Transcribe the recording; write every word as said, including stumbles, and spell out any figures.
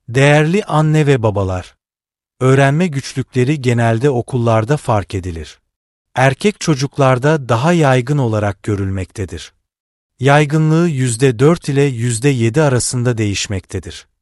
Değerli anne ve babalar, öğrenme güçlükleri genelde okullarda fark edilir. Erkek çocuklarda daha yaygın olarak görülmektedir. Yaygınlığı yüzde dört ile yüzde yedi arasında değişmektedir.